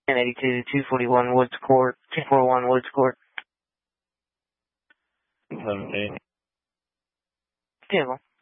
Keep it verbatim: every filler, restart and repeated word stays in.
ten eighty-two, two forty-one Woods Court, two forty-one Woods Court. Okay. Vehicle.